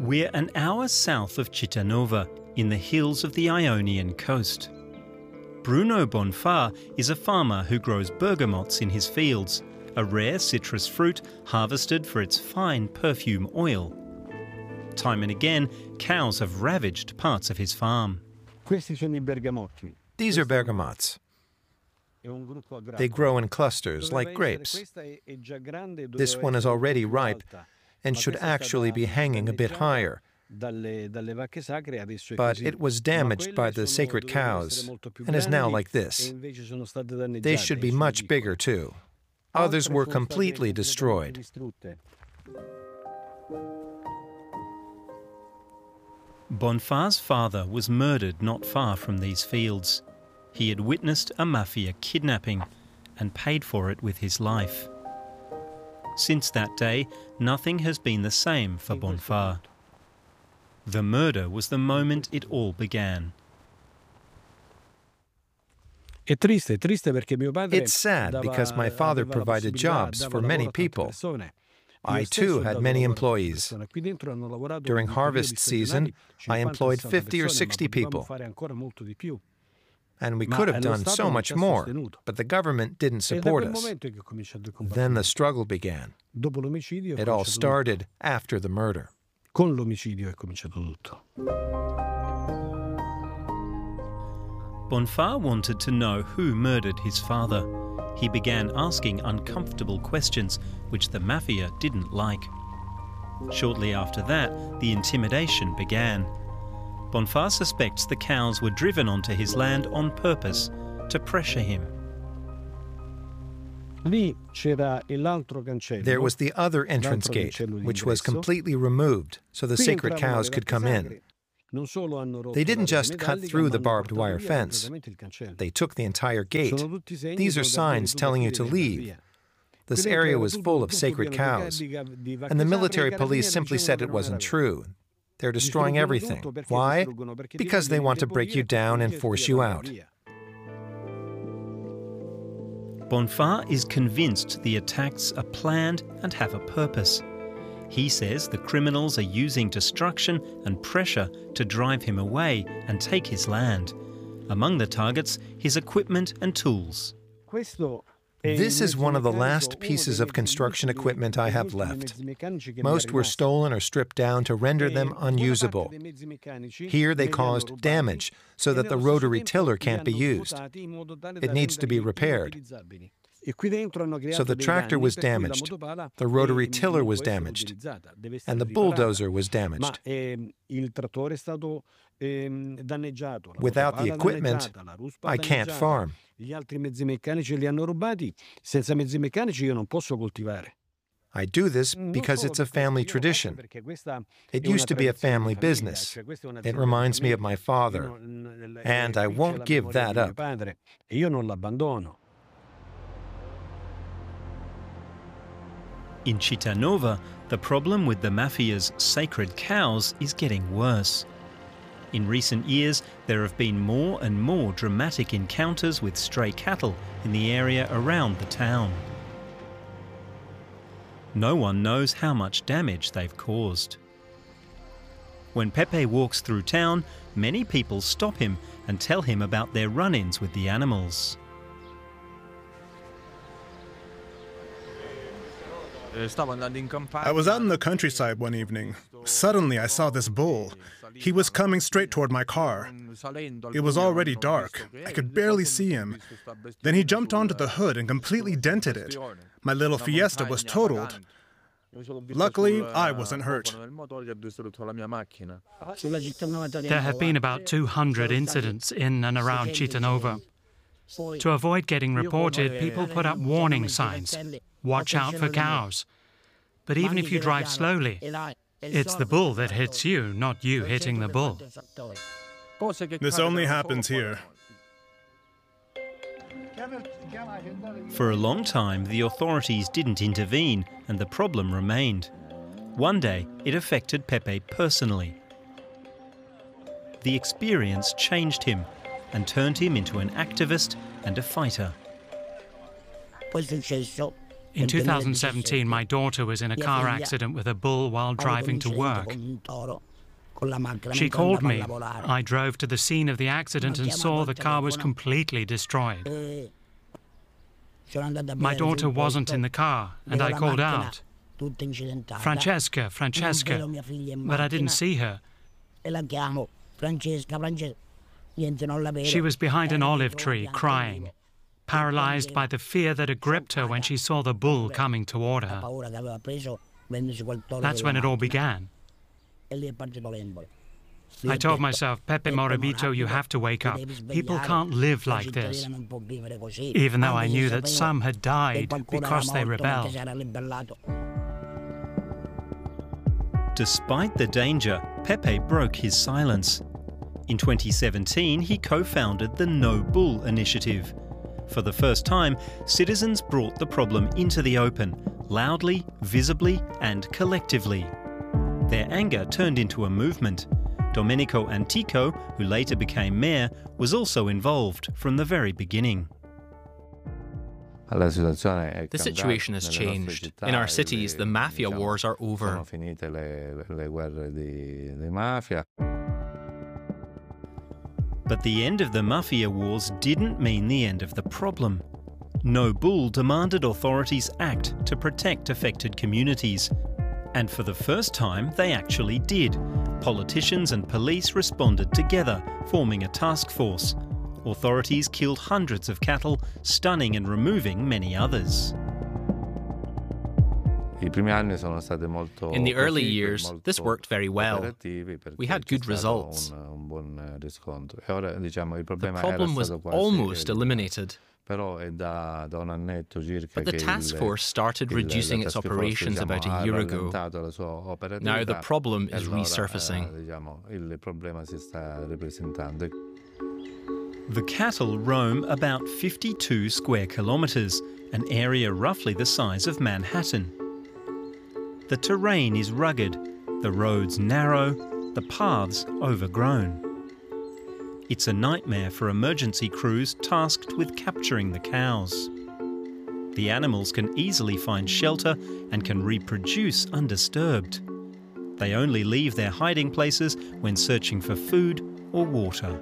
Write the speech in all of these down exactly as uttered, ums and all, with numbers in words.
We're an hour south of Cittanova, in the hills of the Ionian coast. Bruno Bonfà is a farmer who grows bergamots in his fields, a rare citrus fruit harvested for its fine perfume oil. Time and again, cows have ravaged parts of his farm. These are bergamots. They grow in clusters like grapes. This one is already ripe and should actually be hanging a bit higher. But it was damaged by the sacred cows and is now like this. They should be much bigger too. Others were completely destroyed. Bonfà's father was murdered not far from these fields. He had witnessed a mafia kidnapping and paid for it with his life. Since that day, nothing has been the same for Bonfà. The murder was the moment it all began. It's sad because my father provided jobs for many people. I too had many employees. During harvest season, I employed fifty or sixty people. And we could have done so much more, but the government didn't support us. Then the struggle began. It all started after the murder. Bonfà wanted to know who murdered his father. He began asking uncomfortable questions, which the mafia didn't like. Shortly after that, the intimidation began. Bonfà suspects the cows were driven onto his land on purpose to pressure him. There was the other entrance gate, which was completely removed so the sacred cows could come in. They didn't just cut through the barbed wire fence. They took the entire gate. These are signs telling you to leave. This area was full of sacred cows, and the military police simply said it wasn't true. They're destroying everything. Why? Because they want to break you down and force you out. Bonfà is convinced the attacks are planned and have a purpose. He says the criminals are using destruction and pressure to drive him away and take his land. Among the targets, his equipment and tools. This is one of the last pieces of construction equipment I have left. Most were stolen or stripped down to render them unusable. Here they caused damage so that the rotary tiller can't be used. It needs to be repaired. So the tractor was damaged, the rotary tiller was damaged, and the bulldozer was damaged. Without the equipment, I can't farm. I do this because it's a family tradition. It used to be a family business. It reminds me of my father, and I won't give that up. In Cittanova, the problem with the mafia's sacred cows is getting worse. In recent years, there have been more and more dramatic encounters with stray cattle in the area around the town. No one knows how much damage they've caused. When Pepe walks through town, many people stop him and tell him about their run-ins with the animals. I was out in the countryside one evening. Suddenly I saw this bull. He was coming straight toward my car. It was already dark. I could barely see him. Then he jumped onto the hood and completely dented it. My little Fiesta was totaled. Luckily, I wasn't hurt. There have been about two hundred incidents in and around Cittanova. To avoid getting reported, people put up warning signs. Watch out for cows. But even if you drive slowly, it's the bull that hits you, not you hitting the bull. This only happens here. For a long time, the authorities didn't intervene and the problem remained. One day, it affected Pepe personally. The experience changed him and turned him into an activist and a fighter. In two thousand seventeen, my daughter was in a car accident with a bull while driving to work. She called me. I drove to the scene of the accident and saw the car was completely destroyed. My daughter wasn't in the car, and I called out, "Francesca, Francesca," but I didn't see her. She was behind an olive tree, crying, paralyzed by the fear that had gripped her when she saw the bull coming toward her. That's when it all began. I told myself, Pepe Morabito, you have to wake up. People can't live like this. Even though I knew that some had died because they rebelled. Despite the danger, Pepe broke his silence. In twenty seventeen, he co-founded the No Bull Initiative. For the first time, citizens brought the problem into the open, loudly, visibly, and collectively. Their anger turned into a movement. Domenico Antico, who later became mayor, was also involved from the very beginning. The situation has changed. In our cities, the mafia wars are over. But the end of the mafia wars didn't mean the end of the problem. No Bull demanded authorities act to protect affected communities. And for the first time, they actually did. Politicians and police responded together, forming a task force. Authorities killed hundreds of cattle, stunning and removing many others. In the early years, this worked very well. We had good results. The problem was almost eliminated. But the task force started reducing its operations about a year ago. Now the problem is resurfacing. The cattle roam about fifty-two square kilometres, an area roughly the size of Manhattan. The terrain is rugged, the roads narrow, the paths overgrown. It's a nightmare for emergency crews tasked with capturing the cows. The animals can easily find shelter and can reproduce undisturbed. They only leave their hiding places when searching for food or water.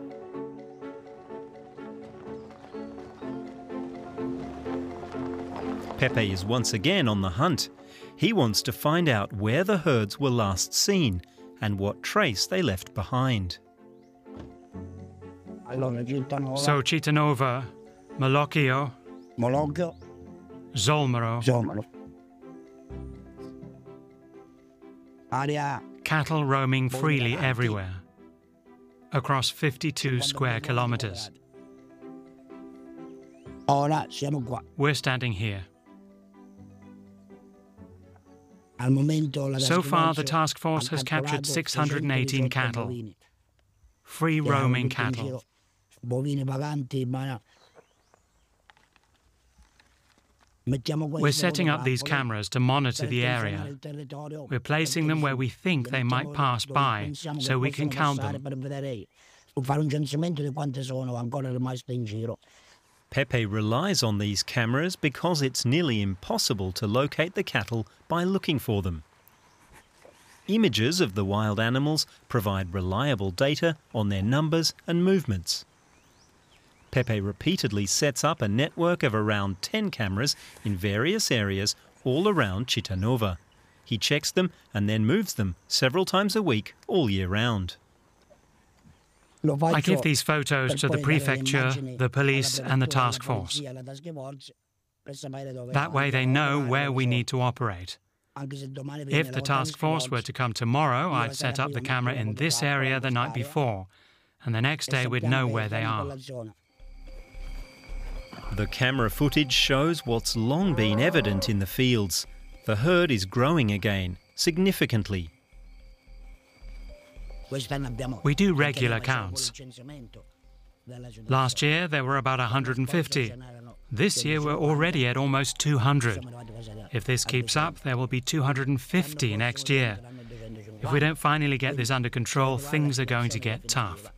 Pepe is once again on the hunt. He wants to find out where the herds were last seen and what trace they left behind. So Cittànova, Molochio, Molochio, Zolmero, Zolmero. Area. Cattle roaming freely everywhere, across fifty-two square kilometers. We're standing here. So far, the task force has captured six hundred eighteen cattle, free roaming cattle. We're setting up these cameras to monitor the area. We're placing them where we think they might pass by, so we can count them. Pepe relies on these cameras because it's nearly impossible to locate the cattle by looking for them. Images of the wild animals provide reliable data on their numbers and movements. Pepe repeatedly sets up a network of around ten cameras in various areas all around Cittànova. He checks them and then moves them several times a week all year round. I give these photos to the prefecture, the police and the task force. That way they know where we need to operate. If the task force were to come tomorrow, I'd set up the camera in this area the night before, and the next day we'd know where they are. The camera footage shows what's long been evident in the fields. The herd is growing again, significantly. We do regular counts. Last year there were about one hundred fifty. This year we're already at almost two hundred. If this keeps up, there will be two hundred fifty next year. If we don't finally get this under control, things are going to get tough.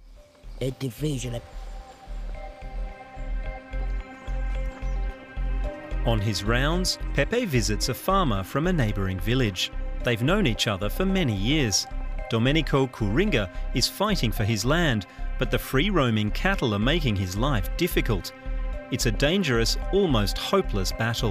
On his rounds, Pepe visits a farmer from a neighbouring village. They've known each other for many years. Domenico Curinga is fighting for his land, but the free-roaming cattle are making his life difficult. It's a dangerous, almost hopeless battle.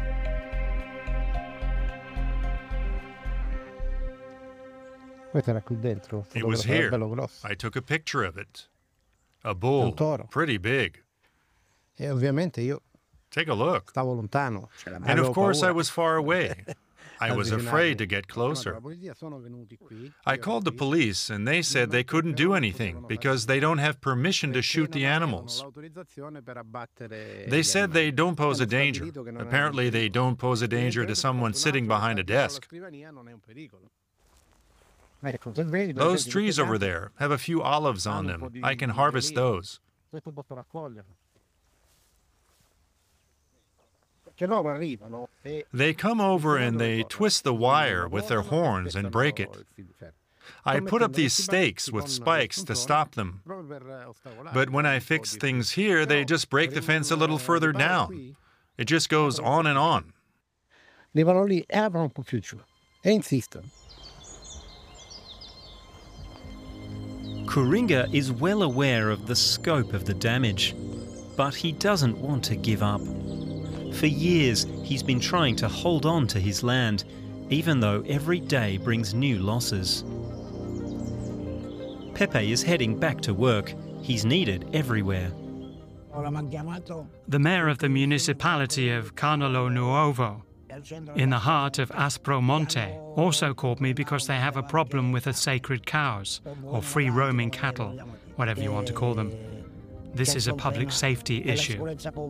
It was here. I took a picture of it. A bull, pretty big. Take a look. And of course I was far away. I was afraid to get closer. I called the police and they said they couldn't do anything because they don't have permission to shoot the animals. They said they don't pose a danger. Apparently they don't pose a danger to someone sitting behind a desk. Those trees over there have a few olives on them. I can harvest those. They come over and they twist the wire with their horns and break it. I put up these stakes with spikes to stop them. But when I fix things here, they just break the fence a little further down. It just goes on and on. Curinga is well aware of the scope of the damage, but he doesn't want to give up. For years, he's been trying to hold on to his land, even though every day brings new losses. Pepe is heading back to work. He's needed everywhere. The mayor of the municipality of Canolo Nuovo, in the heart of Aspromonte, also called me because they have a problem with the sacred cows, or free-roaming cattle, whatever you want to call them. This is a public safety issue.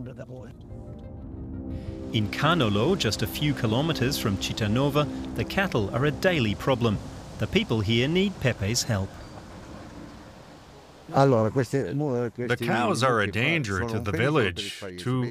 In Canolo, just a few kilometres from Cittànova, the cattle are a daily problem. The people here need Pepe's help. The cows are a danger to the village, to